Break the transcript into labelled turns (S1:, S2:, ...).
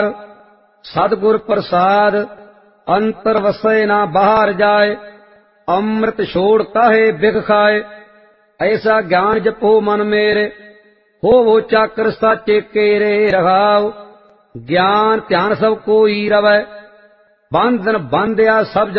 S1: सतगुर प्रसाद अंतर वसै ना बाहर जाए। अमृत छोड़ काहे बिख खाए। ऐसा ज्ञान जपो मन मेरे होवो चाकर साचे केरे। रहाओ ज्ञान ध्यान सब कोई रवै बंधन बंध्या सब